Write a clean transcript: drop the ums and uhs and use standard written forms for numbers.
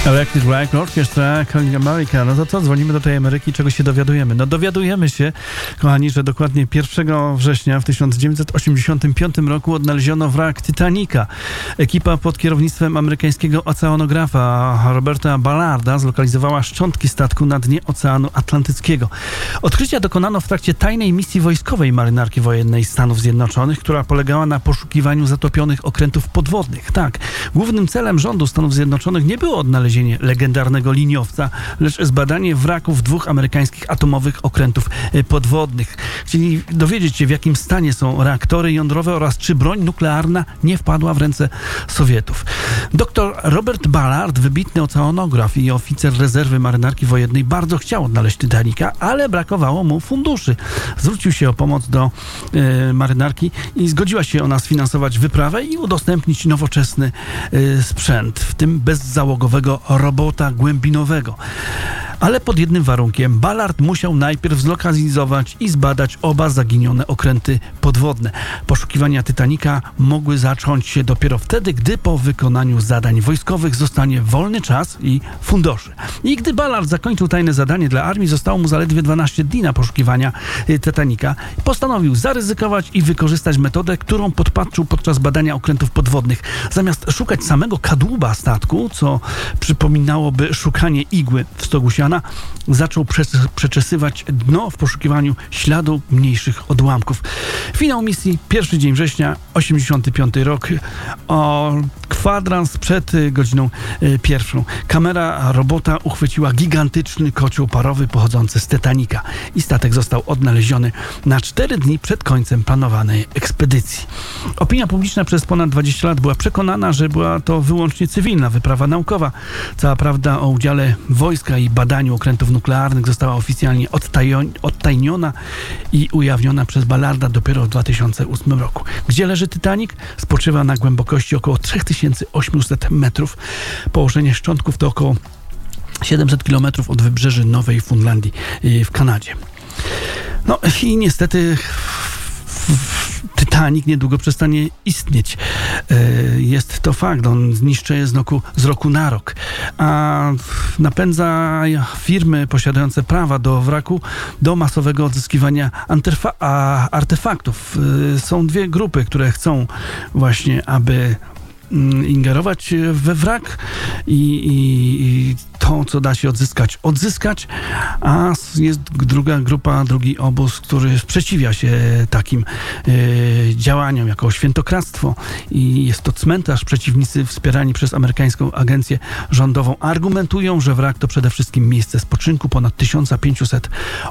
Electric Light Orchestra, Calling America. No to co, dzwonimy do tej Ameryki, czego się dowiadujemy? No dowiadujemy się, kochani, że dokładnie 1 września w 1985 roku odnaleziono wrak Titanica. Ekipa pod kierownictwem amerykańskiego oceanografa Roberta Ballarda zlokalizowała szczątki statku na dnie Oceanu Atlantyckiego. Odkrycia dokonano w trakcie tajnej misji wojskowej Marynarki Wojennej Stanów Zjednoczonych, która polegała na poszukiwaniu zatopionych okrętów podwodnych. Tak, głównym celem rządu Stanów Zjednoczonych nie było odnalezienie legendarnego liniowca, lecz zbadanie wraków 2 amerykańskich atomowych okrętów podwodnych. Chcieli dowiedzieć się, w jakim stanie są reaktory jądrowe oraz czy broń nuklearna nie wpadła w ręce Sowietów. Dr Robert Ballard, wybitny oceanograf i oficer rezerwy Marynarki Wojennej, bardzo chciał odnaleźć Titanica, ale brakowało mu funduszy. Zwrócił się o pomoc do marynarki i zgodziła się ona sfinansować wyprawę i udostępnić nowoczesny sprzęt, w tym bezzałogowego robota głębinowego. Ale pod jednym warunkiem. Ballard musiał najpierw zlokalizować i zbadać oba zaginione okręty podwodne. Poszukiwania Titanica mogły zacząć się dopiero wtedy, gdy po wykonaniu zadań wojskowych zostanie wolny czas i fundusze. I gdy Ballard zakończył tajne zadanie dla armii, zostało mu zaledwie 12 dni na poszukiwania Titanica. Postanowił zaryzykować i wykorzystać metodę, którą podpatrzył podczas badania okrętów podwodnych. Zamiast szukać samego kadłuba statku, co przypominałoby szukanie igły w stogu siana, zaczął przeczesywać dno w poszukiwaniu śladu mniejszych odłamków. Finał misji 1 dzień września, 85 rok, o kwadrans przed godziną 1. Kamera robota uchwyciła gigantyczny kocioł parowy pochodzący z Titanica i statek został odnaleziony na 4 dni przed końcem planowanej ekspedycji. Opinia publiczna przez ponad 20 lat była przekonana, że była to wyłącznie cywilna wyprawa naukowa. Cała prawda o udziale wojska i badaniu okrętów nuklearnych została oficjalnie odtajniona i ujawniona przez Ballarda dopiero w 2008 roku. Gdzie leży Titanic? Spoczywa na głębokości około 3800 metrów. Położenie szczątków to około 700 km od wybrzeży Nowej Fundlandii w Kanadzie. No i niestety Titanic niedługo przestanie istnieć. Jest to fakt. On zniszczeje z roku na rok. A napędza firmy posiadające prawa do wraku do masowego odzyskiwania artefaktów. Są 2 grupy, które chcą właśnie, aby ingerować we wrak i to, co da się odzyskać, a jest druga grupa, drugi obóz, który sprzeciwia się takim działaniom jako świętokradztwo i jest to cmentarz. Przeciwnicy wspierani przez amerykańską agencję rządową argumentują, że wrak to przede wszystkim miejsce spoczynku ponad 1500